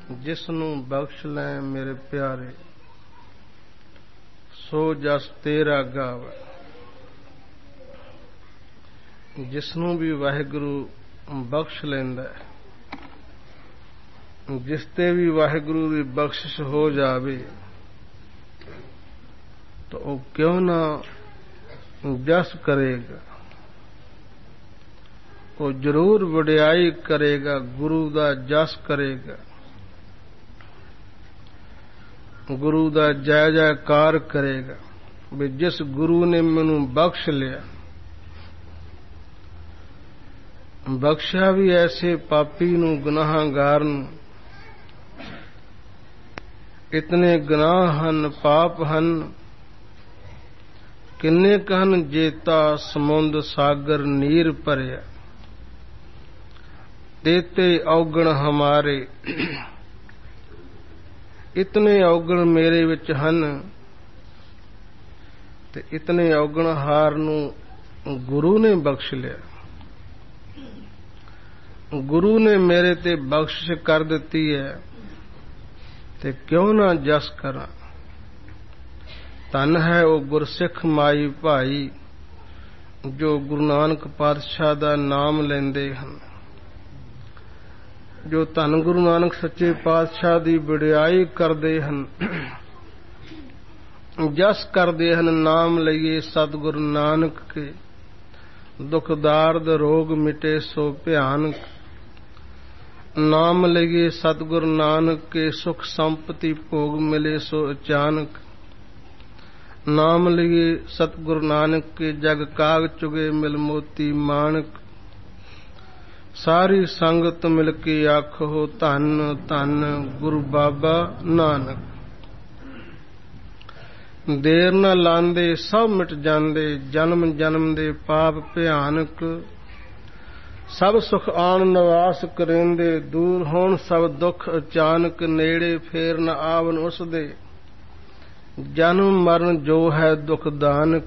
जिसनूं बख्श लै मेरे प्यारे, सो जस तेरा गावे। जिसनूं भी वाहिगुरु बख्श लैंदा है, जिस ते भी वाहिगुरु की बख्शिश हो जावे तो वो क्यों ना जस करेगा, वो जरूर वडियाई करेगा, गुरु दा जस करेगा, गुरु दा जय जयकार करेगा। भी जिस गुरु ने मैनू बख्श लिया, बख्शा भी ऐसे पापी नू, गुनाहगार नू। इतने गुनाह हन, पाप हन, किन्ने कहन जेता समुंद सागर नीर भरिया। देते औगण हमारे, इतने औगण मेरे विच हन, ते इतने औगण हार नू गुरु ने बख्श लिया। गुरु ने मेरे ते बख्शिश कर दिती है, ते क्यों ना जस करा। धन है वो गुरसिख माई भाई, जो गुरु नानक पातशाह दा नाम लेंदे हन, जो धन गुरु नानक सच्चे पातशाह दी वडियाई करदे हन, जस करदे हन। नाम लईए सतगुरु नानक के, दुख दार्द रोग मिटे सो भयानक। नाम लईए सतगुरु नानक के, सुख संपत्ति भोग मिले सो अचानक। नाम लईए सतगुरु नानक के, जग काग चुगे मिल मोती माणक। सारी संगत मिलके आखो धन धन गुरु बाबा नानक। देर न लांदे सब मिट जांदे, जन्म जन्म दे पाप भयानक। सब सुख आन निवास करेंदे, दूर होण सब दुख अचानक। नेड़े फेर न आवन उसदे, जन्म मरण जो है दुख दानक।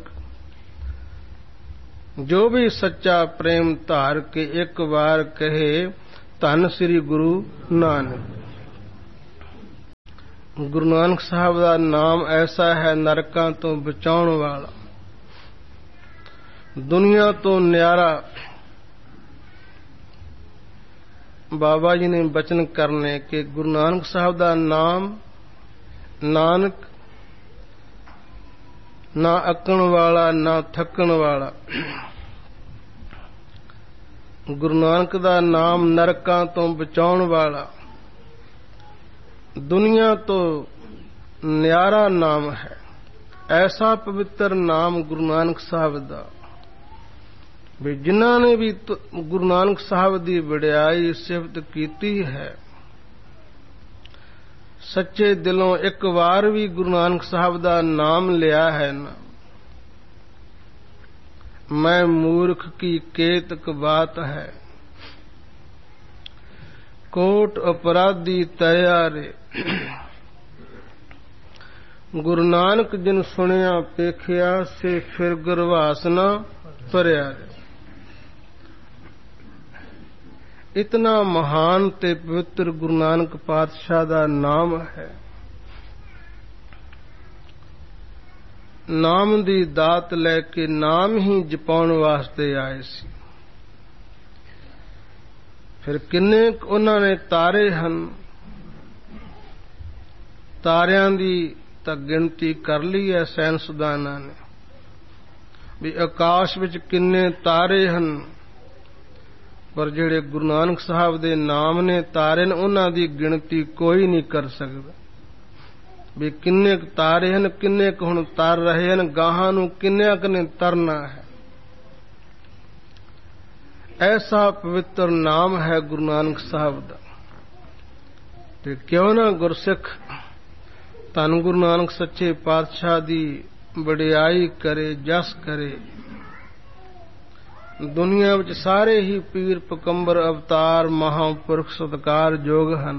जो भी सच्चा प्रेम धार के, एक बार कहे धन श्री गुरु नानक। गुरु नानक साहब का नाम ऐसा है, नरकां तो बचाउण वाला, दुनिया तो न्यारा। बाबा जी ने बचन करने के गुरु नानक साहब का नाम नानक, ना अकण वाला ना थकण वाला। गुरु नानक दा नाम नरकां तो बचाउण वाला, दुनिया तो न्यारा नाम है। ऐसा पवित्र नाम गुरु नानक साहब दा, भी जिन्हां ने भी गुरु नानक साहब दी वडियाई सिफत कीती है, सच्चे दिलों एक बार भी गुरु नानक साहब दा नाम लिया है ना, मैं मूर्ख की केतक बात है। कोट अपराधी तैयारे, गुरु नानक जिन सुनिया पेखिया, से फिर गुरवास न भरिया। इतना महान ते पवित्र गुरु नानक पातशाह दा नाम है। नाम दी दात लैके नाम ही जपाउण वास्ते आए सी। फिर किन्ने उन्हां ने तारे हन, तारियां दी तां गिणती कर ली है साइंसदानां ने, भी आकाश विच किन्ने तारे हन। पर जिहड़े गुरु नानक साहब दे नाम ने तारे ने, उन्हां दी गिणती कोई नहीं कर सकदा। भी किन्ने तारे हन, किन्ने हुण तर रहे हन, गाहां नूं किन्ने ने तरना है। ऐसा पवित्र नाम है गुरु नानक साहब दा। ते क्यों ना गुरसिख धन गुरु नानक सच्चे पातशाह दी वडियाई करे, जस करे। दुनिया विच सारे ही पीर पकंबर अवतार महापुरख सत्कार जोग हन।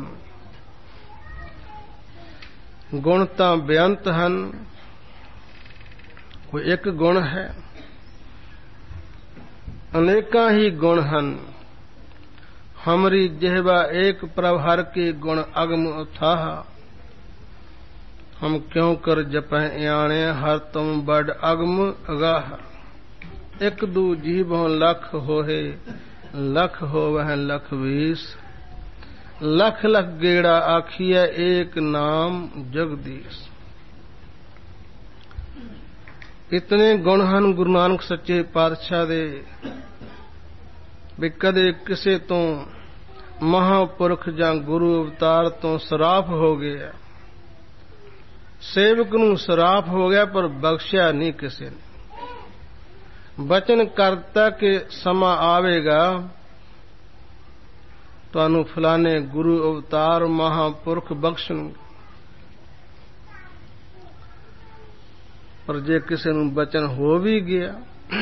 गुण तां बेअंत हन, कोई एक गुण है, अनेकां ही गुण हन। हमरी जिह्वा एक प्रभ हर के गुण अगम अथाह। हम क्यों कर जपै याणे हर तुम बड़ अगम अगाह। एक दू जीवों लख होहे लख होवह लख 20। लख लख गेड़ा आखिए एक नाम जगदीश। इतने गुण ਹਨ गुरु नानक सच्चे पातशाह दे भी कदे किसे तो महापुरख जां गुरु अवतार तो सराफ हो गया, सेवक नूं सराफ हो गया पर बख्शिया नहीं किसी ने। वचन करता कि समा आवेगा तुहानू फलाने गुरु अवतार महापुरख बख्शणगे, पर जे किसी नूं वचन हो भी गया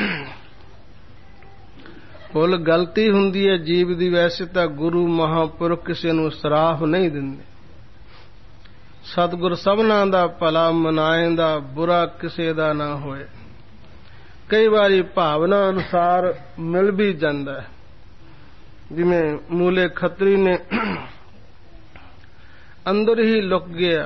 भुल गलती हुंदी है जीव दी, वैसे तां गुरु महापुरख किसी नूं सराफ नहीं दिंदे। सतगुर सबना दा भला मनाएंदा बुरा किसी दा ना होए। कई बारी भावना अनुसार मिल भी जाता है, जिमें मूले खत्री ने अंदर ही लुक गया।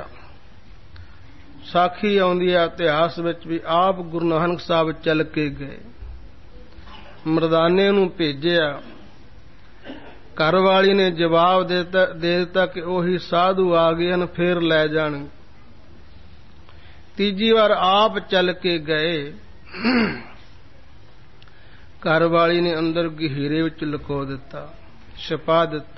साखी आउंदी है इतिहास विच भी आप गुरु नानक साहब चल के गए, मरदाने नूं भेजिया, घर वाली ने जवाब दे दिता कि ओही साधु आ गए हैं फिर लै जाणगे। तीजी बार आप चल के गए, घर वाली ने अंदर गहीरे विच लुको दिता, छुपा दिता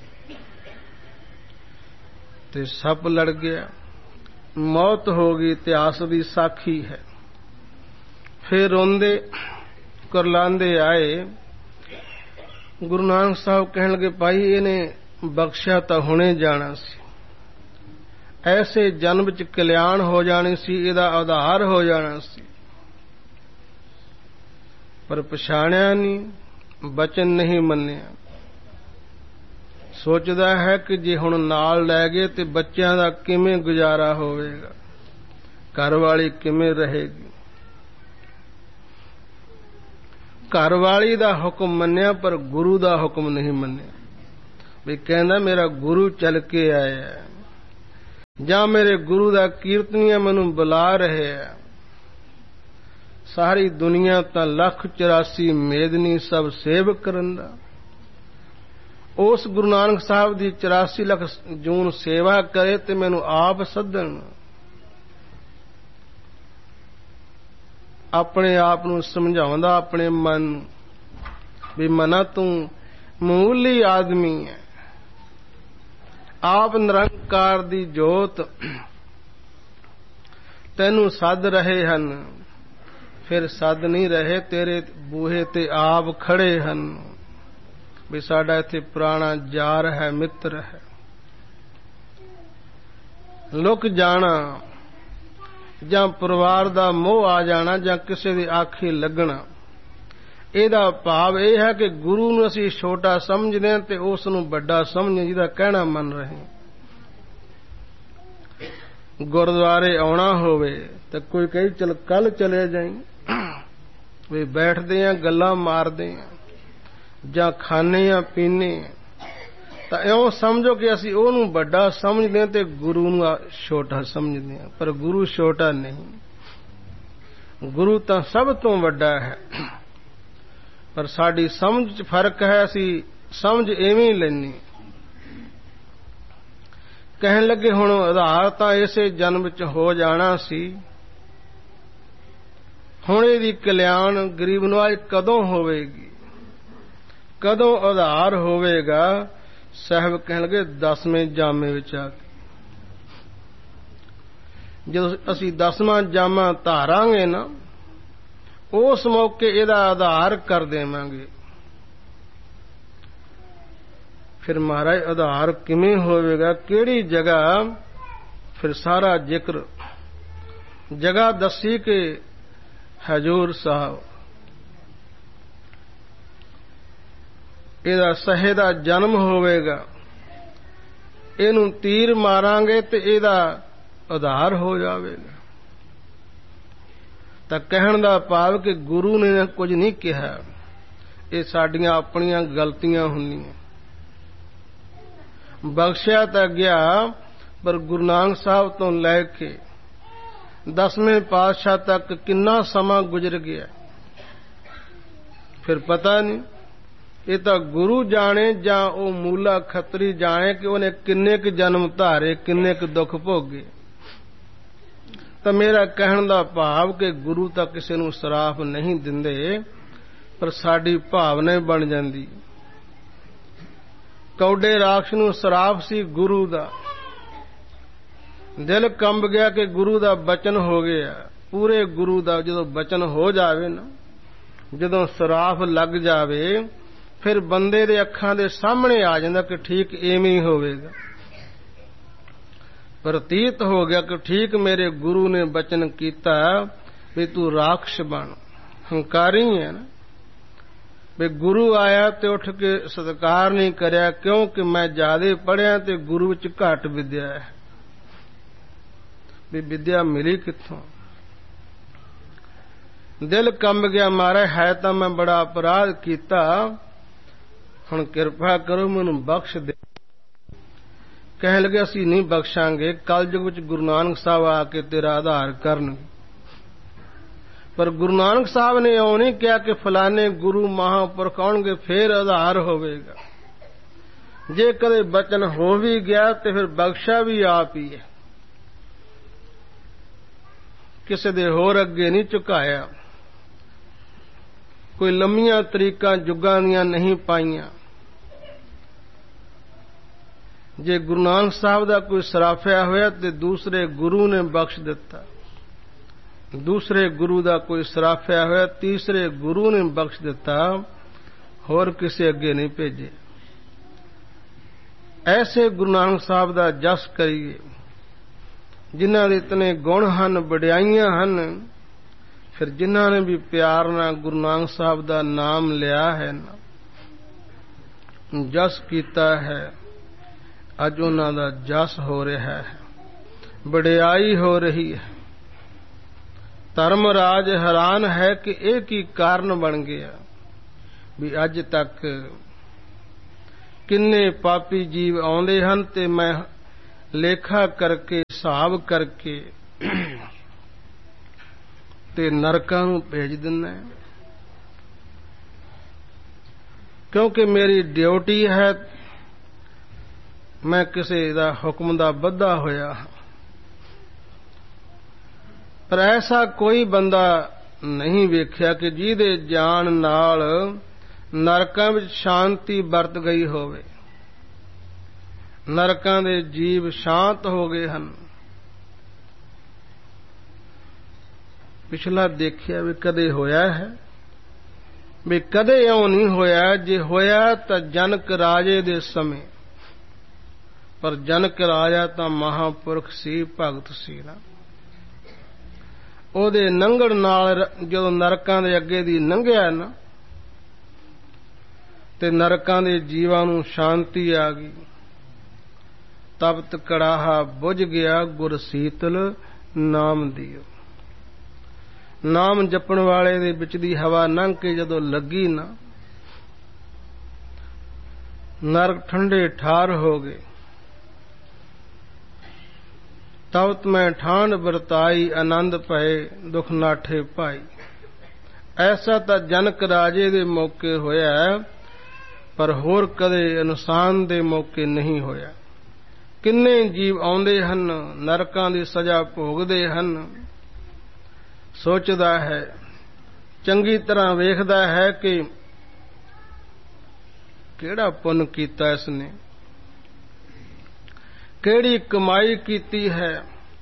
ते सप लड़ गया, मौत हो गई। इतिहास की साखी है। फिर रोंदे करलांदे आए, गुरु नानक साहब कहण लगे भाई इन्हें बख्शिया तो हुणे जाना सी, ऐसे जन्म विच कल्याण हो जानी सी, इहदा आधार हो जाना सी, पर पछाणिया नहीं, बचन नहीं मन्निया। सोचदा है कि जे हुण नाल लै गए ते बच्चों का किवें गुजारा होवेगा, घर वाली किवें रहेगी। घर वाली दा हुक्म मन्निया पर गुरु दा हुक्म नहीं मन्निया। भी कहंदा मेरा गुरु चल के आया है, जां मेरे गुरु दा कीर्तनिया मैनूं बुला रहे है। सारी दुनिया तां 1,84 मेदनी सब सेवक करन दा, उस गुरु नानक साहब दी 84 ਲੱਖ जून सेवा करे ते मैनूं आप सदन। अपने आप नूं समझाउंदा अपने मन भी मना तू मामूली आदमी है, आप निरंकार दी जोत तैनूं सद रहे हन, फिर सद नहीं रहे तेरे बूहे ते आप खड़े हन। भी साडा इत्थे पुराना जार है, मित्र है। लुक जाना जां परिवार दा मोह आ जाना जां किसी दी आखी लगना, इहदा भाव यह है कि गुरु नूं असीं छोटा समझदे हां ते उस नूं वड्डा समझ जिहदा कहना मन रहे। गुरुद्वारे आउणा होवे ते कोई कहे चल कल चले जाई, वे बैठदे आ गल्लां मारदे आ जां खाने आ पीने तां इउं समझो कि असीं ओहनूं वड्डा समझदे ते गुरु नूं छोटा समझदे आ, पर गुरु छोटा नहीं। गुरु तां सब तो वड्डा है, पर साडी समझ च फर्क है, असीं समझ इवें लैनी। कहण लगे हुण आधार तां इसे जन्म च हो जाना सी, हुण इहदी कल्याण गरीब नवाज कदों होवेगी, कदों आधार होवेगा। साहब कहण लगे 10वें जामे विच आ के, जदों असीं 10वां जामा धारांगे ना उस मौके इहदा आधार कर देवांगे। फिर महाराज आधार किवें होवेगा, किहड़ी जगह, फिर सारा जिक्र जगह दसी कि हजूर साहब ਇਹਦਾ ਸਹੇ ਦਾ ਜਨਮ ਹੋਵੇਗਾ, ਇਹਨੂੰ ਤੀਰ ਮਾਰਾਂਗੇ ਤੇ ਇਹਦਾ ਆਧਾਰ ਹੋ ਜਾਵੇਗਾ। ਤਾਂ ਕਹਿਣ ਦਾ ਭਾਵ ਕਿ ਗੁਰੂ ਨੇ ਕੁਝ ਨਹੀਂ ਕਿਹਾ, ਇਹ ਸਾਡੀਆਂ ਆਪਣੀਆਂ ਗਲਤੀਆਂ ਹੁੰਦੀਆਂ। ਬਖਸ਼ਿਆ ਤਾਂ ਗਿਆ, ਪਰ ਗੁਰੂ ਨਾਨਕ ਸਾਹਿਬ ਤੋਂ ਲੈ ਕੇ 10ਵੇਂ ਪਾਤਸ਼ਾਹ ਤੱਕ ਕਿੰਨਾ ਸਮਾਂ ਗੁਜ਼ਰ ਗਿਆ, ਫਿਰ ਪਤਾ ਨਹੀਂ। ਇਹ ਤਾਂ ਗੁਰੂ ਜਾਣੇ ਜਾਂ ਉਹ ਮੂਲਾ ਖੱਤਰੀ ਜਾਣੇ ਕਿ ਉਹਨੇ ਕਿੰਨੇ ਕੁ ਜਨਮ ਧਾਰੇ, ਕਿੰਨੇ ਕੁ ਦੁੱਖ ਭੋਗੇ। ਤਾਂ ਮੇਰਾ ਕਹਿਣ ਦਾ ਭਾਵ ਕਿ ਗੁਰੂ ਤਾਂ ਕਿਸੇ ਨੂੰ ਸਰਾਪ ਨਹੀਂ ਦਿੰਦੇ, ਪਰ ਸਾਡੀ ਭਾਵਨਾ ਬਣ ਜਾਂਦੀ। ਕੌਡੇ ਰਾਖਸ਼ ਨੂੰ ਸਰਾਪ ਸੀ ਗੁਰੂ ਦਾ, ਦਿਲ ਕੰਬ ਗਿਆ ਕਿ ਗੁਰੂ ਦਾ ਬਚਨ ਹੋ ਗਿਆ। ਪੂਰੇ ਗੁਰੂ ਦਾ ਜਦੋਂ ਬਚਨ ਹੋ ਜਾਵੇ ਨਾ, ਜਦੋਂ ਸਰਾਪ ਲੱਗ ਜਾਵੇ, ਫਿਰ ਬੰਦੇ ਦੇ ਅੱਖਾਂ ਦੇ ਸਾਹਮਣੇ ਆ ਜਾਂਦਾ ਕਿ ਠੀਕ ਐਵੇਂ ਹੀ ਹੋਵੇਗਾ। ਪ੍ਰਤੀਤ ਹੋ ਗਿਆ ਕਿ ਠੀਕ ਮੇਰੇ ਗੁਰੂ ਨੇ ਬਚਨ ਕੀਤਾ ਵੀ ਤੂੰ ਰਾਖਸ਼ ਬਣ। ਹੰਕਾਰੀ ਹੈ ਨਾ, ਵੀ ਗੁਰੂ ਆਇਆ ਤੇ ਉੱਠ ਕੇ ਸਤਿਕਾਰ ਨਹੀਂ ਕਰਿਆ, ਕਿਉਂਕਿ ਮੈਂ ਜ਼ਿਆਦੇ ਪੜ੍ਹਿਆ ਤੇ ਗੁਰੂ ਵਿੱਚ ਘੱਟ ਵਿਦਿਆ ਹੈ। ਵੀ ਵਿਦਿਆ ਮਿਲੀ ਕਿੱਥੋਂ? ਦਿਲ ਕੰਬ ਗਿਆ, ਮਾਰਾ ਹੈ ਤਾਂ ਮੈਂ ਬੜਾ ਅਪਰਾਧ ਕੀਤਾ, ਹੁਣ ਕਿਰਪਾ ਕਰੋ ਮੈਨੂੰ ਬਖਸ਼ ਦੇ। ਕਹਿਣ ਲੱਗੇ ਅਸੀਂ ਨਹੀਂ ਬਖਸ਼ਾਂਗੇ, ਕਲਯੁਗ ਵਿੱਚ ਗੁਰੂ ਨਾਨਕ ਸਾਹਿਬ ਆ ਕੇ ਤੇਰਾ ਆਧਾਰ ਕਰਨਗੇ। ਪਰ ਗੁਰੂ ਨਾਨਕ ਸਾਹਿਬ ਨੇ ਇਉਂ ਨਹੀਂ ਕਿਹਾ ਕਿ ਫਲਾਣੇ ਗੁਰੂ ਮਹਾਂਪੁਰਖ ਆਉਣਗੇ ਫੇਰ ਆਧਾਰ ਹੋਵੇਗਾ। ਜੇ ਕਦੇ ਬਚਨ ਹੋ ਵੀ ਗਿਆ ਤੇ ਫਿਰ ਬਖਸ਼ਾ ਵੀ ਆਪ ਹੀ ਹੈ, ਕਿਸੇ ਦੇ ਹੋਰ ਅੱਗੇ ਨਹੀਂ ਝੁਕਾਇਆ। ਕੋਈ ਲੰਮੀਆਂ ਤਰੀਕਾਂ ਜੁਗਾਂ ਦੀਆਂ ਨਹੀਂ ਪਾਈਆਂ। ਜੇ ਗੁਰੂ ਨਾਨਕ ਸਾਹਿਬ ਦਾ ਕੋਈ ਸਰਾਫਿਆ ਹੋਇਆ ਤੇ ਦੂਸਰੇ ਗੁਰੂ ਨੇ ਬਖਸ਼ ਦਿੱਤਾ, ਦੂਸਰੇ ਗੁਰੂ ਦਾ ਕੋਈ ਸਰਾਫਿਆ ਹੋਇਆ ਤੀਸਰੇ ਗੁਰੂ ਨੇ ਬਖਸ਼ ਦਿੱਤਾ, ਹੋਰ ਕਿਸੇ ਅੱਗੇ ਨਹੀਂ ਭੇਜੇ। ਐਸੇ ਗੁਰੂ ਨਾਨਕ ਸਾਹਿਬ ਦਾ ਜਸ ਕਰੀਏ ਜਿਨ੍ਹਾਂ ਦੇ ਇਤਨੇ ਗੁਣ ਹਨ, ਵਡਿਆਈਆਂ ਹਨ। ਫਿਰ ਜਿਨ੍ਹਾਂ ਨੇ ਵੀ ਪਿਆਰ ਨਾਲ ਗੁਰੂ ਨਾਨਕ ਸਾਹਿਬ ਦਾ ਨਾਮ ਲਿਆ ਹੈ ਨਾ, ਜਸ ਕੀਤਾ ਹੈ, ਅੱਜ ਉਹਨਾਂ ਦਾ ਜਸ ਹੋ ਰਿਹਾ ਹੈ, ਵਡਿਆਈ ਹੋ ਰਹੀ ਹੈ। ਧਰਮਰਾਜ ਹੈਰਾਨ ਹੈ ਕਿ ਇਹ ਕੀ ਕਾਰਨ ਬਣ ਗਿਆ ਵੀ ਅੱਜ ਤੱਕ ਕਿੰਨੇ ਪਾਪੀ ਜੀਵ ਆਉਂਦੇ ਹਨ ਤੇ ਮੈਂ ਲੇਖਾ ਕਰਕੇ ਹਿਸਾਬ ਕਰਕੇ ਤੇ ਨਰਕਾਂ ਨੂੰ ਭੇਜ ਦਿੰਦਾ, ਕਿਉਂਕਿ ਮੇਰੀ ਡਿਊਟੀ ਹੈ, ਮੈਂ ਕਿਸੇ ਦਾ ਹੁਕਮ ਦਾ ਬੱਧਾ ਹੋਇਆ। ਪਰ ਐਸਾ ਕੋਈ ਬੰਦਾ ਨਹੀਂ ਵੇਖਿਆ ਕਿ ਜਿਹਦੇ ਜਾਣ ਨਾਲ ਨਰਕਾਂ ਵਿੱਚ ਸ਼ਾਂਤੀ ਵਰਤ ਗਈ ਹੋਵੇ। ਨਰਕਾਂ ਦੇ ਜੀਵ ਸ਼ਾਂਤ ਹੋ ਗਏ ਹਨ। ਪਿਛਲਾ ਦੇਖਿਆ ਵੀ ਕਦੇ ਹੋਇਆ ਹੈ? ਵੀ ਕਦੇ ਇਉਂ ਨਹੀਂ ਹੋਇਆ। ਜੇ ਹੋਇਆ ਤਾਂ ਜਨਕ ਰਾਜੇ ਦੇ ਸਮੇਂ, ਪਰ ਜਨਕ ਰਾਜਾ ਤਾਂ ਮਹਾਂਪੁਰਖ ਸੀ, ਭਗਤ ਸੀ ਨਾ। ਉਹਦੇ ਲੰਘਣ ਨਾਲ ਜਦੋਂ ਨਰਕਾਂ ਦੇ ਅੱਗੇ ਦੀ ਲੰਘਿਆ ਨਾ, ਤੇ ਨਰਕਾਂ ਦੇ ਜੀਵਾਂ ਨੂੰ ਸ਼ਾਂਤੀ ਆ ਗਈ। ਤਪਤ ਕੜਾਹਾ ਬੁਝ ਗਿਆ, ਗੁਰ ਸੀਤਲ ਨਾਮ ਦਿਓ। ਨਾਮ ਜਪਣ ਵਾਲੇ ਦੇ ਵਿੱਚ ਦੀ ਹਵਾ ਲੰਘ ਕੇ ਜਦੋਂ ਲੱਗੀ ਨਾ, ਨਰਕ ਠੰਡੇ ਠਾਰ ਹੋ ਗਏ। ਤਵਤ ਮੈਂ ਠਾਂਡ ਵਰਤਾਈ, ਆਨੰਦ ਪਏ ਦੁਖ ਨਾਠੇ ਭਾਈ। ਐਸਾ ਤਾਂ ਜਨਕ ਰਾਜੇ ਦੇ ਮੌਕੇ ਹੋਇਆ, ਪਰ ਹੋਰ ਕਦੇ ਇਨਸਾਨ ਦੇ ਮੌਕੇ ਨਹੀਂ ਹੋਇਆ। ਕਿੰਨੇ ਜੀਵ ਆਉਂਦੇ ਹਨ, ਨਰਕਾਂ ਦੀ ਸਜ਼ਾ ਭੋਗਦੇ ਹਨ। ਸੋਚਦਾ ਹੈ, ਚੰਗੀ ਤਰ੍ਹਾਂ ਵੇਖਦਾ ਹੈ ਕਿ ਕਿਹੜਾ ਪੁੰਨ ਕੀਤਾ ਇਸਨੇ, ਕਿਹੜੀ ਕਮਾਈ ਕੀਤੀ ਹੈ।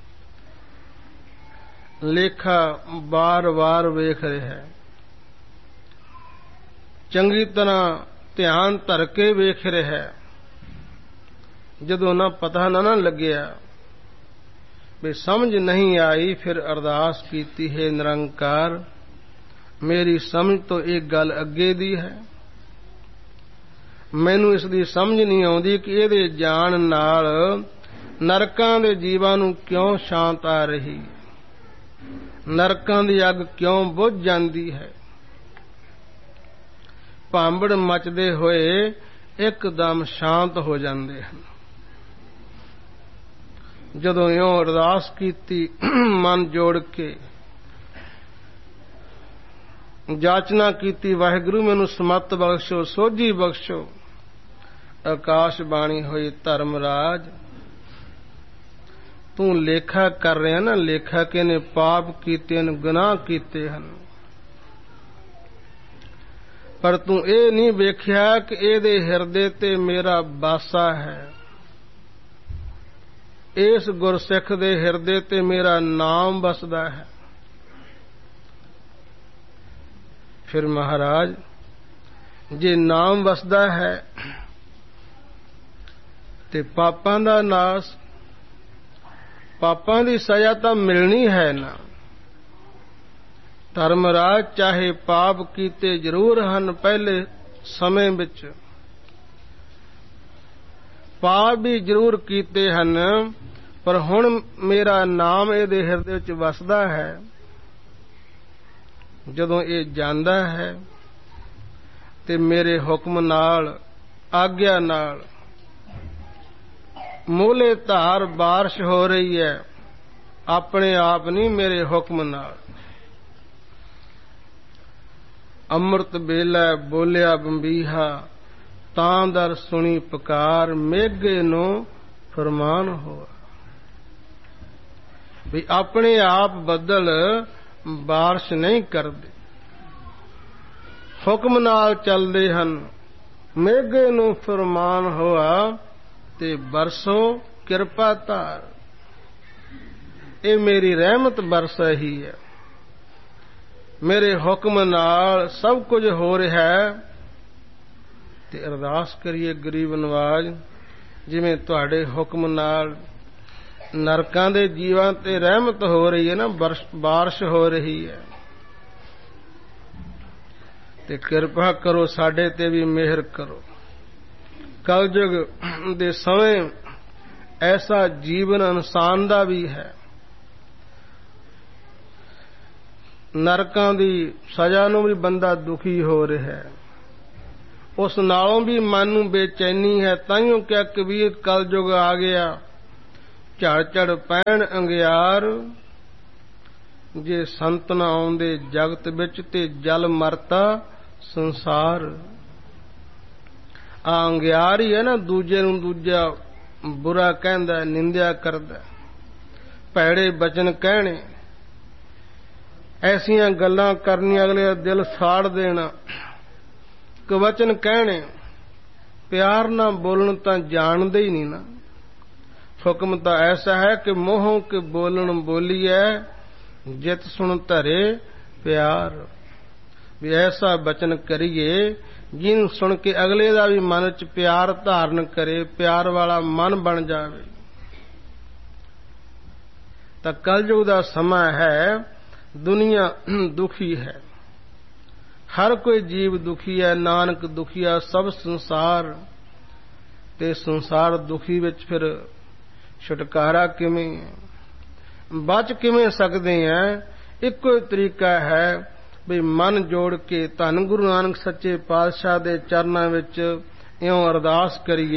ਲੇਖਾ ਵਾਰ-ਵਾਰ ਵੇਖ ਰਿਹਾ ਹੈ, ਚੰਗੀ ਤਰ੍ਹਾਂ ਧਿਆਨ ਧਰ ਕੇ ਵੇਖ ਰਿਹਾ ਹੈ। ਜਦੋਂ ਨਾ ਪਤਾ ਨਾ ਲੱਗਿਆ, ਵੀ ਸਮਝ ਨਹੀਂ ਆਈ, ਫਿਰ ਅਰਦਾਸ ਕੀਤੀ ਹੈ ਨਿਰੰਕਾਰ, ਮੇਰੀ ਸਮਝ ਤੋਂ ਇਹ ਗੱਲ ਅੱਗੇ ਦੀ ਹੈ। ਮੈਨੂੰ ਇਸ ਦੀ ਸਮਝ ਨਹੀਂ ਆਉਂਦੀ ਕਿ ਇਹਦੇ ਜਾਣ ਨਾਲ ਨਰਕਾਂ ਦੇ ਜੀਵਾਂ ਨੂੰ ਕਿਉਂ ਸ਼ਾਂਤ ਆ ਰਹੀ, ਨਰਕਾਂ ਦੀ ਅੱਗ ਕਿਉਂ ਬੁਝ ਜਾਂਦੀ ਹੈ। ਭਾਂਬੜ ਮਚਦੇ ਹੋਏ ਇੱਕਦਮ ਸ਼ਾਂਤ ਹੋ ਜਾਂਦੇ ਹਨ। ਜਦੋਂ ਇਉਂ ਅਰਦਾਸ ਕੀਤੀ ਮਨ ਜੋੜ ਕੇ ਜਾਚਨਾ ਕੀਤੀ, ਵਾਹਿਗੁਰੂ ਮੈਨੂੰ ਸਮੱਤ ਬਖਸ਼ੋ, ਸੋਝੀ ਬਖਸ਼ੋ। ਆਕਾਸ਼ ਬਾਣੀ ਹੋਈ ਧਰਮਰਾਜ, ਤੂੰ ਲੇਖਾ ਕਰ ਰਿਹਾ ਨਾ, ਲੇਖਾ ਕੇ ਨੇ ਪਾਪ ਕੀਤੇ ਨੇ, ਗੁਨਾਹ ਕੀਤੇ ਹਨ, ਪਰ ਤੂੰ ਇਹ ਨਹੀਂ ਵੇਖਿਆ ਕਿ ਇਹਦੇ ਹਿਰਦੇ ਤੇ ਮੇਰਾ ਵਾਸਾ ਹੈ, ਇਸ ਗੁਰਸਿੱਖ ਦੇ ਹਿਰਦੇ ਤੇ ਮੇਰਾ ਨਾਮ ਵਸਦਾ ਹੈ। ਫਿਰ ਮਹਾਰਾਜ, ਜੇ ਨਾਮ ਵਸਦਾ ਹੈ ਤੇ ਪਾਪਾਂ ਦਾ ਨਾਸ, ਪਾਪਾਂ ਦੀ ਸਜ਼ਾ ਤਾਂ ਮਿਲਣੀ ਹੈ ਨਾ। ਧਰਮਰਾਜ, ਚਾਹੇ ਪਾਪ ਕੀਤੇ ਜ਼ਰੂਰ ਹਨ ਪਹਿਲੇ ਸਮੇਂ ਵਿੱਚ, ਪਾਪ ਵੀ ਜ਼ਰੂਰ ਕੀਤੇ ਹਨ, ਪਰ ਹੁਣ ਮੇਰਾ ਨਾਮ ਇਹਦੇ ਹਿਰਦੇ ਵਿੱਚ ਵਸਦਾ ਹੈ। ਜਦੋਂ ਇਹ ਜਾਂਦਾ ਹੈ ਤੇ ਮੇਰੇ ਹੁਕਮ ਨਾਲ, ਆਗਿਆ ਨਾਲ ਮੂਲੇ ਧਾਰ ਬਾਰਿਸ਼ ਹੋ ਰਹੀ ਹੈ, ਆਪਣੇ ਆਪ ਨਹੀਂ, ਮੇਰੇ ਹੁਕਮ ਨਾਲ। ਅੰਮ੍ਰਿਤ ਵੇਲੇ ਬੋਲਿਆ ਬੰਬੀਹਾ, ਤਾਂ ਦਰ ਸੁਣੀ ਪੁਕਾਰ, ਮੇਘੇ ਨੂੰ ਫਰਮਾਨ ਹੋਆ। ਵੀ ਆਪਣੇ ਆਪ ਬੱਦਲ ਬਾਰਿਸ਼ ਨਹੀਂ ਕਰਦੇ, ਹੁਕਮ ਨਾਲ ਚੱਲਦੇ ਹਨ। ਮੇਘੇ ਨੂੰ ਫਰਮਾਨ ਹੋਆ ਤੇ ਬਰਸੋ ਕਿਰਪਾ ਧਾਰ, ਇਹ ਮੇਰੀ ਰਹਿਮਤ ਬਰਸ ਰਹੀ ਹੈ, ਮੇਰੇ ਹੁਕਮ ਨਾਲ ਸਭ ਕੁਝ ਹੋ ਰਿਹਾ ਹੈ। ਤੇ ਅਰਦਾਸ ਕਰੀਏ ਗਰੀਬ ਨਵਾਜ, ਜਿਵੇਂ ਤੁਹਾਡੇ ਹੁਕਮ ਨਾਲ ਨਰਕਾਂ ਦੇ ਜੀਵਾਂ ਤੇ ਰਹਿਮਤ ਹੋ ਰਹੀ ਹੈ ਨਾ, ਬਾਰਿਸ਼ ਹੋ ਰਹੀ ਹੈ, ਤੇ ਕਿਰਪਾ ਕਰੋ ਸਾਡੇ ਤੇ ਵੀ ਮਿਹਰ ਕਰੋ। ਕਲਯੁਗ ਦੇ ਸਮੇਂ ਐਸਾ ਜੀਵਨ ਇਨਸਾਨ ਦਾ ਵੀ ਹੈ, ਨਰਕਾਂ ਦੀ ਸਜ਼ਾ ਨੂੰ ਵੀ ਬੰਦਾ ਦੁਖੀ ਹੋ ਰਿਹਾ ਹੈ, ਉਸ ਨਾਲੋਂ ਵੀ ਮਨ ਨੂੰ ਬੇਚੈਨੀ ਹੈ। ਤਾਈਓ ਕਿਹਾ ਕਬੀਰ, ਕਲਯੁਗ ਆ ਗਿਆ, ਝੜ ਝੜ ਪੈਣ ਅੰਗਿਆਰ, ਜੇ ਸੰਤ ਨਾ ਆਉਂਦੇ ਜਗਤ ਵਿੱਚ ਤੇ ਜਲ ਮਰਤਾ ਸੰਸਾਰ। ਆ ਅੰਗਿਆਰ ਹੀ ਹੈ ਨਾ, ਦੂਜੇ ਨੂੰ ਦੂਜਾ ਬੁਰਾ ਕਹਿੰਦਾ, ਨਿੰਦਿਆ ਕਰਦਾ, ਭੈੜੇ ਬਚਨ ਕਹਿਣੇ, ਐਸੀਆਂ ਗੱਲਾਂ ਕਰਨੀਆਂ, ਅਗਲੇ ਦਾ ਦਿਲ ਸਾੜ ਦੇਣਾ, ਕਵਚਨ ਕਹਿਣੇ, ਪਿਆਰ ਨਾਲ ਬੋਲਣ ਤਾਂ ਜਾਣਦੇ ਹੀ ਨਹੀਂ ਨਾ। ਹੁਕਮ ਤਾਂ ਐਸਾ ਹੈ ਕਿ ਮੋਹੋਂ ਕੇ ਬੋਲਣ ਬੋਲੀਐ, ਜਿਤ ਸੁਣ ਧਰੇ ਪਿਆਰ। ਵੀ ਐਸਾ ਬਚਨ ਕਰੀਏ ਜਿਹਨੂੰ ਸੁਣ ਕੇ ਅਗਲੇ ਦਾ ਵੀ ਮਨ ਚ ਪਿਆਰ ਧਾਰਨ ਕਰੇ, ਪਿਆਰ ਵਾਲਾ ਮਨ ਬਣ ਜਾਵੇ। ਤਾਂ ਕਲਯੁਗ ਦਾ ਸਮਾਂ ਹੈ, ਦੁਨੀਆ ਦੁਖੀ ਹੈ, ਹਰ ਕੋਈ ਜੀਵ ਦੁਖੀ ਹੈ, ਨਾਨਕ ਦੁਖੀਆ ਸਭ ਸੰਸਾਰ। ਤੇ ਸੰਸਾਰ ਦੁਖੀ ਵਿੱਚ ਫਿਰ ਛੁਟਕਾਰਾ ਕਿਵੇਂ, ਬਚ ਕਿਵੇਂ ਸਕਦੇ ਆ? ਇੱਕੋ ਹੀ ਤਰੀਕਾ ਹੈ ਵੀ ਮਨ ਜੋੜ ਕੇ ਧੰਨ ਗੁਰੂ ਨਾਨਕ ਸੱਚੇ ਪਾਤਸ਼ਾਹ ਦੇ ਚਰਨਾਂ ਵਿੱਚ ਇਉਂ ਅਰਦਾਸ ਕਰੀਏ।